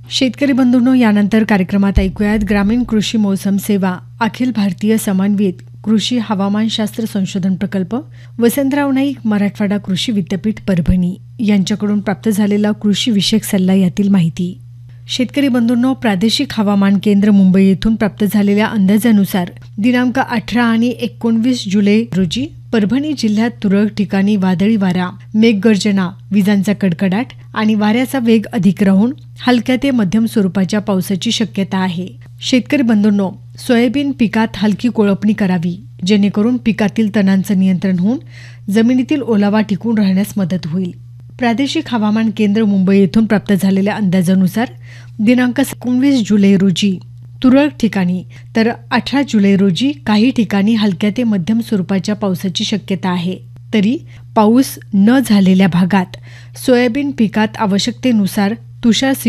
शेतकरी बंधूंनो, यानंतर कार्यक्रमात ऐकूयात ग्रामीण कृषी मौसम सेवा अखिल भारतीय समन्वित कृषी हवामानशास्त्र संशोधन प्रकल्प वसंतराव नाईक मराठवाडा कृषी विद्यापीठ परभणी यांच्याकडून प्राप्त झालेला कृषी विषयक सल्ला यातील माहिती. शेतकरी बंधूंनो, प्रादेशिक हवामान केंद्र मुंबई येथून प्राप्त झालेल्या अंदाजानुसार दिनांक 18 आणि 19 जुलै रोजी परभणी जिल्ह्यात तुरळक ठिकाणी वादळी वारा, मेघगर्जना, विजांचा कडकडाट आणि वाऱ्याचा वेग अधिक राहून हलक्या ते मध्यम स्वरूपाच्या पावसाची शक्यता आहे. शेतकरी बंधूंनो, सोयाबीन पिकात हलकी कोळपणी करावी, जेणेकरून पिकातील तणांचं नियंत्रण होऊन जमिनीतील ओलावा टिकून राहण्यास मदत होईल. प्रादेशिक हवामान केंद्र मुंबई येथून प्राप्त झालेल्या अंदाजानुसार दिनांक 19 जुलै रोजी तुरळक ठिकाणी तर 18 जुलै रोजी काही ठिकाणी हलक्या ते मध्यम स्वरूपाच्या पावसाची शक्यता आहे. तरी पाऊस न झालेल्या भागात सोयाबीन पिकात आवश्यकतेनुसार तुषार